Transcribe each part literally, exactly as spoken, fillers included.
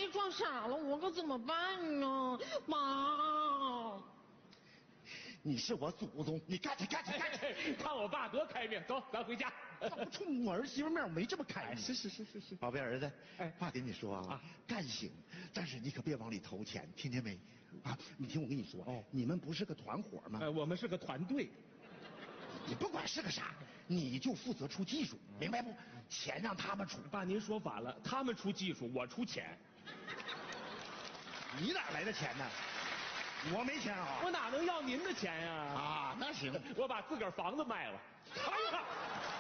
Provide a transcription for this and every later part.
你撞傻了，我可怎么办呢？妈， 你是我祖宗，你干去干去干去！ 看我爸多开明，走，咱回家。 怎么冲我儿媳妇面我没这么开明？ 是是是是是， 宝贝儿子， 哎， 爸跟你说啊，啊干行，但是你可别往里投钱，听见没？啊，你听我跟你说，哦，你们不是个团伙吗？ 呃，我们是个团队。 你不管是个啥，你就负责出技术，明白不？钱让他们出。 爸，您说反了，他们出技术，我出钱。 你哪来的钱呢？我没钱啊！ 我哪能要您的钱呀？ 啊，那行， 我把自个儿房子卖了。哎呀！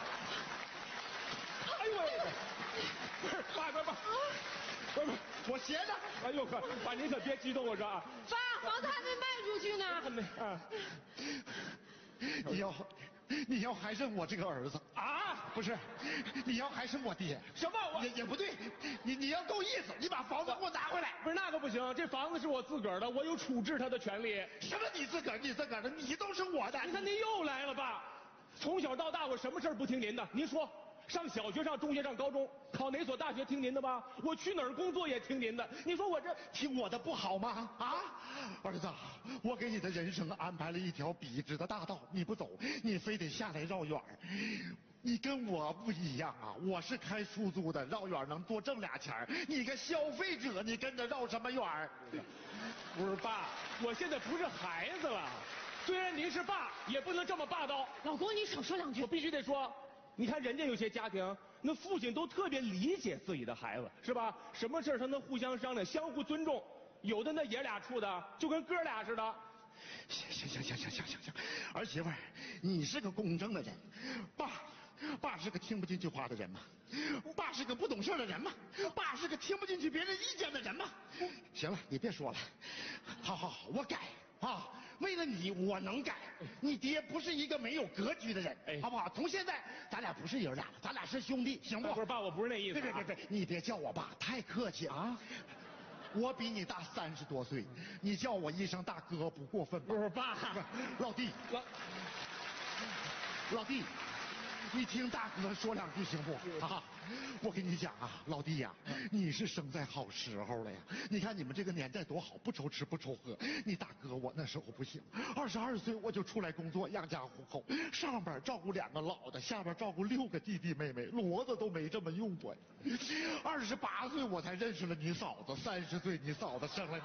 哎呦喂！不是，爸爸爸，不是不是， 我鞋呢？ 哎呦呵，爸您可别激动，我说啊。 爸，房子还没卖出去呢。 还没啊。 你要，你要还认我这个儿子啊？ 不是，你要还是我爹？ 什么？我也也不对，你你要够意思，你把房子给我拿回来。 不是那个不行，这房子是我自个儿的，我有处置它的权利。 什么你自个儿你自个儿的，你都是我的。 你看您又来了吧？从小到大我什么事儿不听您的？您说。上小学、上中学、上高中，考哪所大学听您的吧？我去哪儿工作也听您的。你说我这听我的不好吗？啊，儿子，我给你的人生安排了一条笔直的大道，你不走，你非得下来绕远。你跟我不一样啊，我是开出租的，绕远能多挣俩钱。你个消费者，你跟着绕什么远？ 不是爸，我现在不是孩子了。虽然您是爸，也不能这么霸道。 老公，你少说两句。 我必须得说。你看人家有些家庭，那父亲都特别理解自己的孩子，是吧？什么事他能互相商量，相互尊重。有的那爷俩处的就跟哥俩似的。 行行行行行行行行，儿媳妇儿，你是个公正的人，爸。爸是个听不进去话的人吗？爸是个不懂事的人吗？爸是个听不进去别人意见的人吗？行了，你别说了，好好好，我改啊！为了你，我能改。你爹不是一个没有格局的人，哎，好不好？从现在咱俩不是爷俩了，咱俩是兄弟，行不？ 不是爸，我不是那意思、啊。 别别别别，你别叫我爸，太客气了啊！我比你大三十多岁，你叫我一声大哥不过分吧？ 不是爸， 老弟，老老弟。你听大哥说两句行不？啊，我跟你讲啊，老弟呀、啊，你是生在好时候了呀。你看你们这个年代多好，不愁吃不愁喝。你大哥我那时候不行，二十二岁我就出来工作养家糊口，上边照顾两个老的，下边照顾六个弟弟妹妹，骡子都没这么用过。二十八岁我才认识了你嫂子，三十岁你嫂子生了你。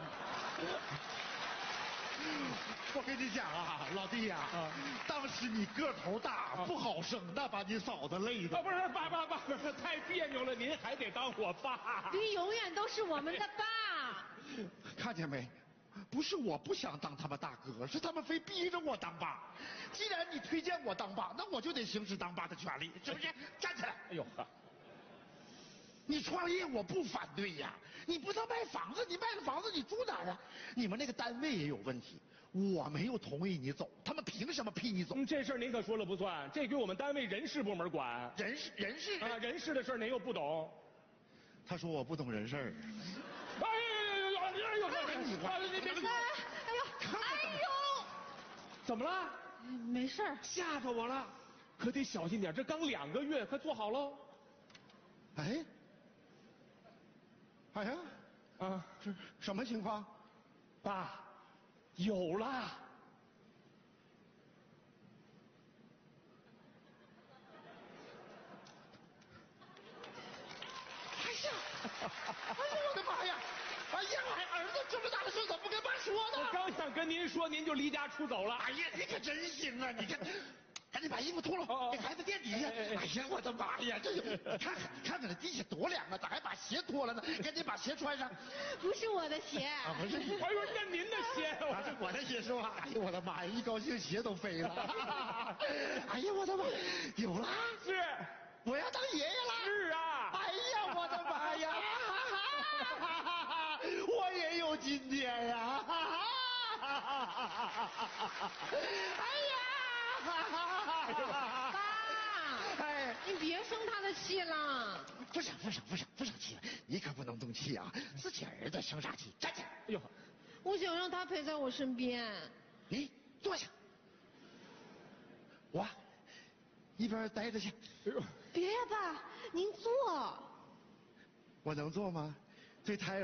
我跟你讲啊，老弟呀、啊，当时你个头大、啊、不好生，那把你嫂子累的。 啊，不是爸爸爸，太别扭了，您还得当我爸。 您永远都是我们的爸。 看见没？不是我不想当他们大哥，是他们非逼着我当爸。既然你推荐我当爸，那我就得行使当爸的权利，是不是？站起来！ 哎呦呵。 你创业我不反对呀，你不能卖房子，你卖了房子你住哪儿啊？你们那个单位也有问题，我没有同意你走，他们凭什么批你走？ 嗯，这事儿您可说了不算，这归我们单位人事部门管。 人事人事啊，人事的事您又不懂。 他说我不懂人事儿。 哎呦呦呦哎呦！ 你快别别！ 哎呦哎呦！ 怎么了？ 没事儿。 吓着我了，可得小心点，这刚两个月，快做好喽。 哎。哎呀，啊，这什么情况？ 爸，有了！ 哎呀，哎呀，我的妈呀！哎呀，儿子这么大的事怎么不跟爸说呢？ 我刚想跟您说，您就离家出走了。 哎呀，你可真行啊！你看。赶紧把衣服脱了，给孩子垫底下。哎呀，我的妈呀！这看看看看这地下多凉啊，咋还把鞋脱了呢？赶紧把鞋穿上。 不是我的鞋啊，不是。 哎呦，那您的鞋， 啊，这我的鞋是吧？哎呦，我的妈呀！一高兴鞋都飞了。哎呀，我的妈！有了， 是， 我要当爷爷了。 是啊。 哎呀，我的妈呀！我也有今天呀！哎呀！ 爸， 哎， 你别生他的气了。 不生不生不生不生气了，你可不能动气啊！自己儿子生啥气？站起来！哎呦， 我想让他陪在我身边。 你坐下，我一边待着去。哎呦， 别呀，爸，您坐。 我能坐吗？这胎。